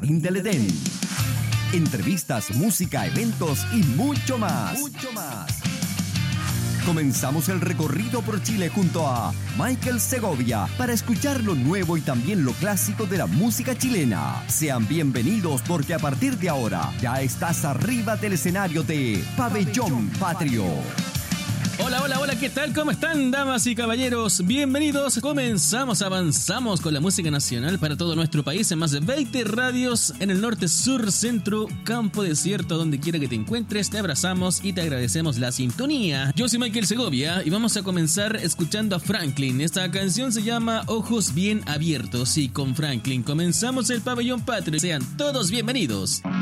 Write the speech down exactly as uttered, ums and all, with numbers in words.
Jardín del Edén. Entrevistas, música, eventos y mucho más. Mucho más. Comenzamos el recorrido por Chile junto a Michael Segovia para escuchar lo nuevo y también lo clásico de la música chilena. Sean bienvenidos porque a partir de ahora ya estás arriba del escenario de Pabellón Patrio. Hola, hola, hola, ¿qué tal? ¿Cómo están, damas y caballeros? Bienvenidos. Comenzamos, avanzamos con la música nacional para todo nuestro país en más de veinte radios en el norte, sur, centro, campo, desierto, donde quiera que te encuentres. Te abrazamos y te agradecemos la sintonía. Yo soy Michael Segovia y vamos a comenzar escuchando a Franklin. Esta canción se llama Ojos Bien Abiertos y con Franklin comenzamos el Pabellón Patrio. Sean todos bienvenidos.